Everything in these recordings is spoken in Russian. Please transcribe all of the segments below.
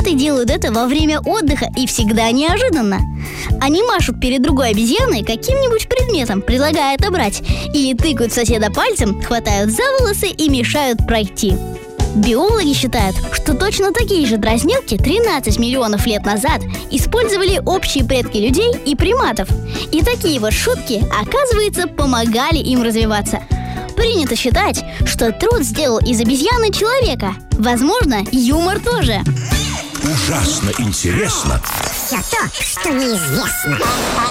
Приматы делают это во время отдыха и всегда неожиданно. Они машут перед другой обезьяной каким-нибудь предметом, предлагая отобрать, или тыкают соседа пальцем, хватают за волосы и мешают пройти. Биологи считают, что точно такие же дразнилки 13 миллионов лет назад использовали общие предки людей и приматов. И такие вот шутки, оказывается, помогали им развиваться. Принято считать, что труд сделал из обезьяны человека. Возможно, юмор тоже. Ужасно интересно. Все то, что неизвестно.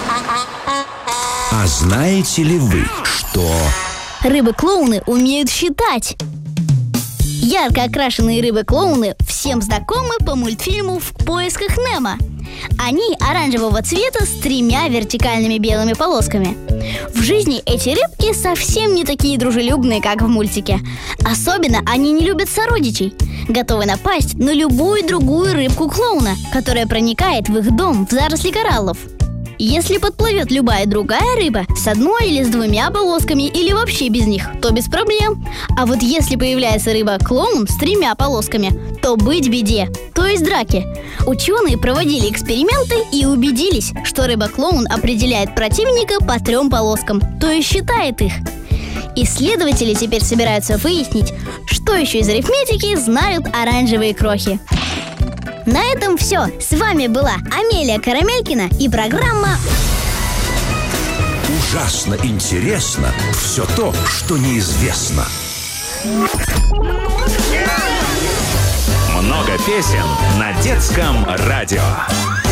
А знаете ли вы, что... Рыбы-клоуны умеют считать. Ярко окрашенные рыбы-клоуны всем знакомы по мультфильму «В поисках Немо». Они оранжевого цвета с 3 вертикальными белыми полосками. В жизни эти рыбки совсем не такие дружелюбные, как в мультике. Особенно они не любят сородичей. Готовы напасть на любую другую рыбку-клоуна, которая проникает в их дом в заросли кораллов. Если подплывет любая другая рыба с 1 или с 2 полосками или вообще без них, то без проблем. А вот если появляется рыба-клоун с 3 полосками, то быть беде, то есть драке. Ученые проводили эксперименты и убедились, что рыба-клоун определяет противника по 3 полоскам, то есть считает их. Исследователи теперь собираются выяснить, что еще из арифметики знают оранжевые крохи. На этом все. С вами была Амелия Карамелькина и программа Ужасно интересно. Все то, что неизвестно. Много песен на детском радио.